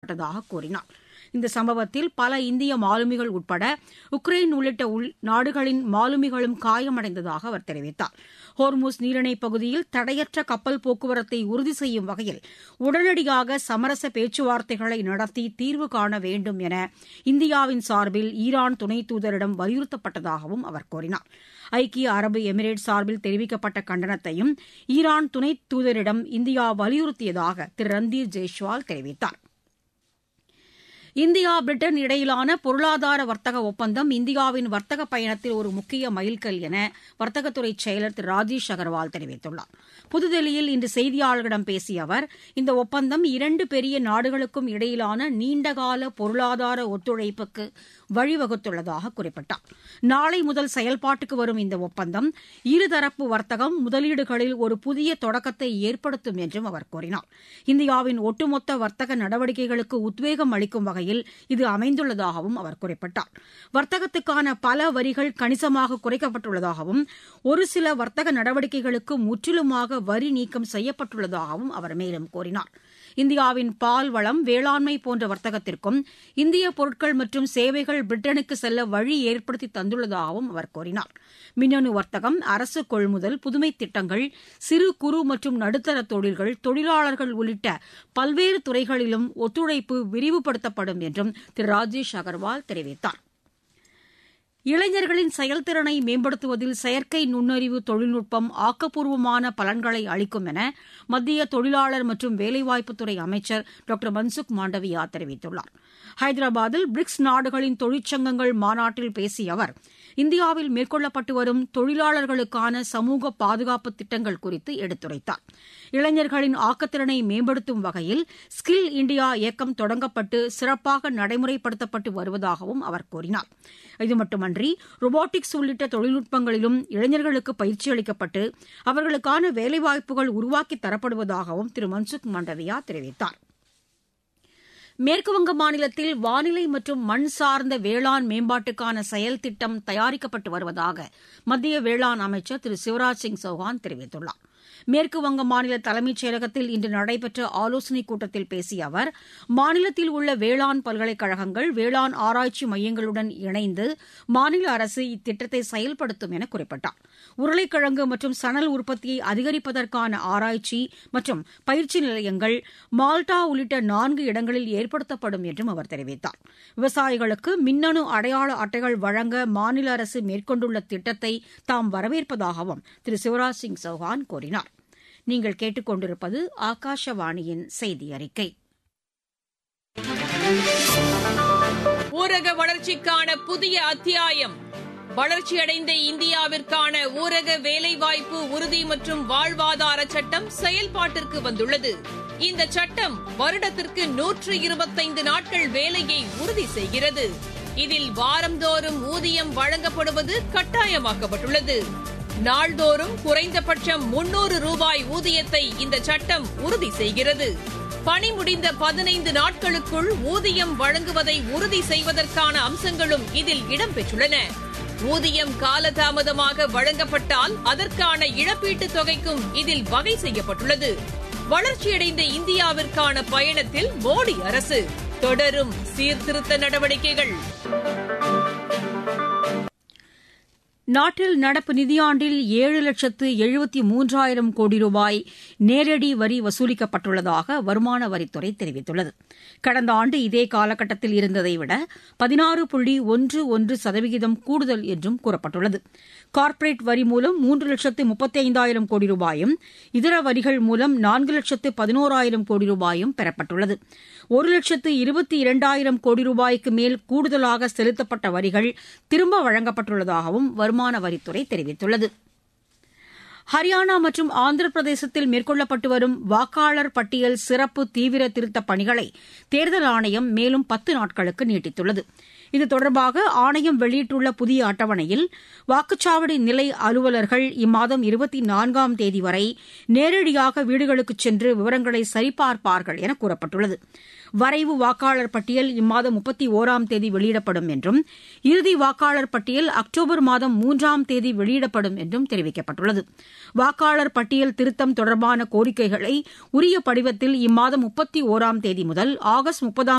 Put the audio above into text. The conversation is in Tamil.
செய்யப்பட்டதாக கூறினார். இந்த சம்பவத்தில் பல இந்திய மாலுமிகள் உட்பட உக்ரைன் உள்ளிட்ட நாடுகளின் மாலுமிகளும் காயமடைந்ததாக அவர் தெரிவித்தார். ஹோர்முஸ் நீரிணைப் பகுதியில் தடையற்ற கப்பல் போக்குவரத்தை உறுதி செய்யும் வகையில் உடனடியாக சமரச பேச்சுவார்த்தைகளை நடத்தி தீர்வு காண வேண்டும் என இந்தியாவின் சார்பில் ஈரான் துணை தூதரிடம் வலியுறுத்தப்பட்டதாகவும் அவர் கூறினார். ஐக்கிய அரபு எமிரேட் சார்பில் தெரிவிக்கப்பட்ட கண்டனத்தையும் ஈரான் துணை தூதரிடம் இந்தியா வலியுறுத்தியதாக திரு ரந்தீர் ஜெய்ஷ்வால் தெரிவித்தார். இந்தியா பிரிட்டன் இடையிலான பொருளாதார வர்த்தக ஒப்பந்தம் இந்தியாவின் வர்த்தக பயணத்தில் ஒரு முக்கிய மைல்கல் என வர்த்தகத்துறை செயலர் திரு ராஜேஷ் அகர்வால் தெரிவித்துள்ளார். புதுதில்லியில் இன்று செய்தியாளர்களிடம் பேசிய அவர், இந்த ஒப்பந்தம் இரண்டு பெரிய நாடுகளுக்கும் இடையிலான நீண்டகால பொருளாதார ஒத்துழைப்புக்கு வழிவகுத்துள்ளதாக குறிப்பிட்டார். நாளை முதல் செயல்பாட்டுக்கு வரும் இந்த ஒப்பந்தம் இருதரப்பு வர்த்தகம், முதலீடுகளில் ஒரு புதிய தொடக்கத்தை ஏற்படுத்தும் என்றும் அவர் கூறினார். இந்தியாவின் ஒட்டுமொத்த வர்த்தக நடவடிக்கைகளுக்கு உத்வேகம் அளிக்கும் வகையில் இது அமைந்துள்ளதாகவும் அவர் குறிப்பிட்டார். வர்த்தகத்துக்கான பல வரிகள் கணிசமாக குறைக்கப்பட்டுள்ளதாகவும் ஒரு சில வர்த்தக நடவடிக்கைகளுக்கு முற்றிலுமாக வரி நீக்கம் செய்யப்பட்டுள்ளதாகவும் அவர் மேலும் கூறினார். இந்தியாவின் பால் வளம், வேளாண்மை போன்ற வர்த்தகத்திற்கும் இந்திய பொருட்கள் மற்றும் சேவைகள் பிரிட்டனுக்கு செல்ல வழி ஏற்படுத்தி தந்துள்ளதாகவும் அவர் கூறினார். மின்னணு வர்த்தகம், அரசு கொள்முதல், புதுமை திட்டங்கள், சிறு குறு மற்றும் நடுத்தர தொழில்கள், தொழிலாளர்கள் உள்ளிட்ட பல்வேறு துறைகளிலும் ஒத்துழைப்பு விரிவுபடுத்தப்படும் என்றும் திரு ராஜேஷ் அகர்வால் தெரிவித்தார். இளைஞர்களின் செயல்திறனை மேம்படுத்துவதில் செயற்கை நுண்ணறிவு தொழில்நுட்பம் ஆக்கப்பூர்வமான பலன்களை அளிக்கும் என மத்திய தொழிலாளர் மற்றும் வேலைவாய்ப்புத்துறை அமைச்சர் டாக்டர் மன்சுக் மாண்டவியா தெரிவித்துள்ளார். ஹைதராபாத்தில் பிரிக்ஸ் நாடுகளின் தொழிற்சங்கங்கள் மாநாட்டில் பேசிய அவர், இந்தியாவில் மேற்கொள்ளப்பட்டு வரும் தொழிலாளர்களுக்கான சமூக பாதுகாப்பு திட்டங்கள் குறித்து எடுத்துரைத்தார். இளைஞர்களின் ஆக்கத்திறனை மேம்படுத்தும் வகையில் ஸ்கில் இண்டியா இயக்கம் தொடங்கப்பட்டு சிறப்பாக நடைமுறைப்படுத்தப்பட்டு வருவதாகவும் அவர் கூறினார். இது மட்டுமன்றி ரோபோட்டிக்ஸ் உள்ளிட்ட தொழில்நுட்பங்களிலும் இளைஞர்களுக்கு பயிற்சி அளிக்கப்பட்டு அவர்களுக்கான வேலைவாய்ப்புகள் உருவாக்கித் தரப்படுவதாகவும் திரு மன்சுக் மாண்டவியா தெரிவித்தார். மேற்குவங்க மாநிலத்தில் வானிலை மற்றும் மண் சார்ந்த வேளாண் மேம்பாட்டுக்கான செயல் திட்டம் தயாரிக்கப்பட்டு வருவதாக மத்திய வேளாண் அமைச்சர் திரு சிவராஜ் சிங் சௌஹான் தெரிவித்துள்ளார். மேற்குவங்க மாநில தலைமைச் செயலகத்தில் இன்று நடைபெற்ற ஆலோசனைக் கூட்டத்தில் பேசிய அவர், மாநிலத்தில் உள்ள வேளாண் பல்கலைக்கழகங்கள், வேளாண் ஆராய்ச்சி மையங்களுடன் இணைந்து மாநில அரசு இத்திட்டத்தை செயல்படுத்தும் என குறிப்பிட்டார். உருளைக்கிழங்கு மற்றும் சணல் உற்பத்தியை அதிகரிப்பதற்கான ஆராய்ச்சி மற்றும் பயிற்சி நிலையங்கள் மால்டா உள்ளிட்ட 4 இடங்களில் ஏற்படுத்தப்படும் என்றும் அவர் தெரிவித்தார். விவசாயிகளுக்கு மின்னணு அடையாள அட்டைகள் வழங்க மாநில அரசு மேற்கொண்டுள்ள திட்டத்தை தாம் வரவேற்பதாகவும் திரு சிவராஜ் சிங் சௌஹான் கூறினார். நீங்கள் கேட்டுக்கொண்டிருப்பது ஆகாஷவாணியின் செய்தி அறிக்கை. ஊரக வளர்ச்சிக்கான புதிய அத்தியாயம். வளர்ச்சியடைந்த இந்தியாவிற்கான ஊரக வேலைவாய்ப்பு உறுதி மற்றும் வாழ்வாதார சட்டம் செயல்பாட்டிற்கு வந்துள்ளது. இந்த சட்டம் வருடத்திற்கு 125 நாட்கள் வேலையை உறுதி செய்கிறது. இதில் வாரந்தோறும் ஊதியம் வழங்கப்படுவது கட்டாயமாக்கப்பட்டுள்ளது. நாள்தோறும் குறைந்தபட்சம் 300 ரூபாய் ஊதியத்தை இந்த சட்டம் உறுதி செய்கிறது. பணி முடிந்த 15 நாட்களுக்குள் ஊதியம் வழங்குவதை உறுதி செய்வதற்கான அம்சங்களும் இதில் இடம்பெற்றுள்ளன. ஊதியம் காலதாமதமாக வழங்கப்பட்டால் அதற்கான இழப்பீட்டுத் தொகைக்கும் இதில் வகை செய்யப்பட்டுள்ளது. வளர்ச்சியடைந்த இந்தியாவிற்கான பயணத்தில் மோடி அரசு தொடரும் சீர்திருத்த நடவடிக்கைகள். நாட்டில் நடப்பு நிதியாண்டில் 7,73,000 கோடி ரூபாய் நேரடி வரி வசூலிக்கப்பட்டுள்ளதாக வருமான வரித்துறை தெரிவித்துள்ளது. கடந்த ஆண்டு இதே காலகட்டத்தில் இருந்ததை விட 16.11% கூடுதல் என்றும் கூறப்பட்டுள்ளது. கார்ப்பரேட் வரி மூலம் 3,35,000 கோடி ரூபாயும், இதர வரிகள் மூலம் 4,11,000 கோடி ரூபாயும் பெறப்பட்டுள்ளது. 1,22,000 கோடி ரூபாய்க்கு மேல் கூடுதலாக செலுத்தப்பட்ட வரிகள் திரும்ப வழங்கப்பட்டுள்ளதாகவும் வருமான வரித்துறை தெரிவித்துள்ளது. ஹரியானா மற்றும் ஆந்திர பிரதேசத்தில் மேற்கொள்ளப்பட்டு வரும் வாக்காளர் பட்டியல் சிறப்பு தீவிர திருத்தப் பணிகளை தேர்தல் ஆணையம் மேலும் 10 நாட்களுக்கு நீட்டித்துள்ளது. இது தொடர்பாக ஆணையம் வெளியிட்டுள்ள புதிய அட்டவணையில் வாக்குச்சாவடி நிலை அலுவலர்கள் இம்மாதம் 24ஆம் தேதி வரை நேரடியாக வீடுகளுக்குச் சென்று விவரங்களை சரிபார்ப்பார்கள் என கூறப்பட்டுள்ளது. வரைவு வாக்காளர் பட்டியல் இம்மாதம் 31ஆம் தேதி வெளியிடப்படும் என்றும், இறுதி வாக்காளர் பட்டியல் அக்டோபர் மாதம் 3ஆம் தேதி வெளியிடப்படும் என்றும் தெரிவிக்கப்பட்டுள்ளது. வாக்காளர் பட்டியல் திருத்தம் தொடர்பான கோரிக்கைகளை உரிய படிவத்தில் இம்மாதம் 31ஆம் தேதி முதல் ஆகஸ்ட் 30